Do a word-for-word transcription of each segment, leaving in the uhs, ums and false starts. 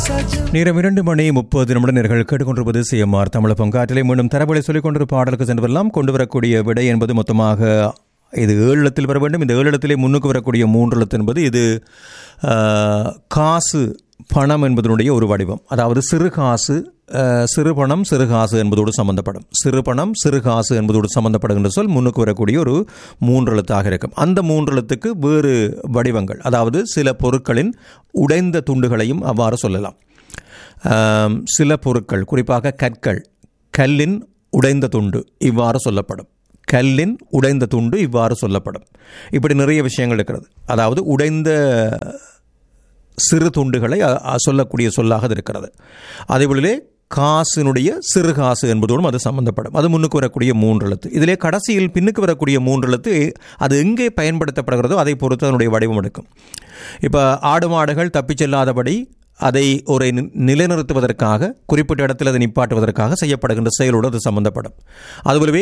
நேரம் இரண்டு மணி முப்பது நிமிடம் நேர்கள் கேட்டுக்கொண்டிருப்பது சிஎம்ஆர் தமிழ் பங்காற்றிலே மீண்டும் தரவுகளை சொல்லிக் கொண்டிருந்த பாடலுக்கு சென்று வரலாம். கொண்டு வரக்கூடிய விடை என்பது மொத்தமாக இது ஏழு எழுத்தில் வர வேண்டும். இந்த ஏழு எழுத்திலே முன்னுக்கு வரக்கூடிய மூன்று எழுத்து என்பது இது காசு பணம் என்பதனுடைய ஒரு வடிவம். அதாவது சிறு காசு, சிறு பணம், சிறு காசு என்பதோடு சம்பந்தப்படும். சிறு பணம், சிறு காசு என்பதோடு சம்பந்தப்படுகின்ற சொல் முன்னுக்கு வரக்கூடிய ஒரு மூன்று எழுத்தாக இருக்கும். அந்த மூன்று எழுத்துக்கு வேறு வடிவங்கள், அதாவது சில பொருட்களின் உடைந்த துண்டுகளையும் அவ்வாறு சொல்லலாம். சில பொருட்கள், குறிப்பாக கற்கள், கல்லின் உடைந்த துண்டு இவ்வாறு சொல்லப்படும். கல்லின் உடைந்த துண்டு இவ்வாறு சொல்லப்படும். இப்படி நிறைய விஷயங்கள் இருக்கிறது. அதாவது உடைந்த சிறு துண்டுகளை சொல்லக்கூடிய சொல்லாக இருக்கிறது. அதேபோலே காசினுடைய சிறு காசு என்பதோடும் அது சம்பந்தப்படும். அது முன்னுக்கு வரக்கூடிய மூன்று எழுத்து. இதிலே கடைசியில் பின்னுக்கு வரக்கூடிய மூன்று எழுத்து அது எங்கே பயன்படுத்தப்படுகிறதோ அதை பொறுத்து அதனுடைய வடிவம் எடுக்கும். இப்போ ஆடு மாடுகள் தப்பிச் செல்லாதபடி அதை ஒரு நிலைநிறுத்துவதற்காக, குறிப்பிட்ட இடத்தில் அதை நிப்பாட்டுவதற்காக செய்யப்படுகின்ற செயலோடு அது சம்பந்தப்படும். அதுபோலவே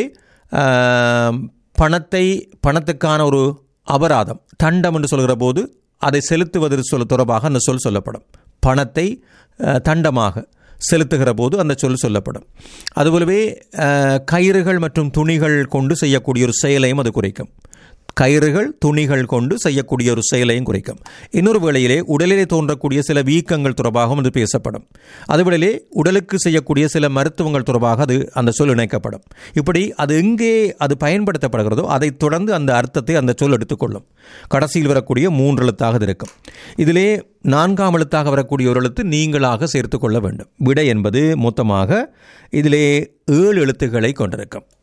பணத்தை பணத்துக்கான ஒரு அபராதம், தண்டம் என்று சொல்கிற போது அதை செலுத்துவதற்கு சொல்ல தொடர்பாக அந்த சொல் சொல்லப்படும். பணத்தை தண்டமாக செலுத்துகிற போது அந்த சொல் சொல்லப்படும். அதுபோலவே கயிறுகள் மற்றும் துணிகள் கொண்டு செய்யக்கூடிய ஒரு செயலையும் அது குறிக்கும். கயிறுகள், துணிகள் கொண்டு செய்யக்கூடிய ஒரு செயலையும் குறிக்கும். இன்னொரு வேளையிலே உடலிலே தோன்றக்கூடிய சில வீக்கங்கள் தொடர்பாகவும் அது பேசப்படும். அதுவேளையிலே உடலுக்கு செய்யக்கூடிய சில மருத்துவங்கள் தொடர்பாக அது அந்த சொல் இணைக்கப்படும். இப்படி அது எங்கே அது பயன்படுத்தப்படுகிறதோ அதை தொடர்ந்து அந்த அர்த்தத்தை அந்த சொல் எடுத்துக்கொள்ளும். கடைசியில் வரக்கூடிய மூன்று எழுத்தாக இது இருக்கும். இதிலே நான்காம் எழுத்தாக வரக்கூடிய ஒரு எழுத்து நீங்களாக சேர்த்து கொள்ள வேண்டும். விடை என்பது மொத்தமாக இதிலே ஏழு எழுத்துக்களை கொண்டிருக்கும்.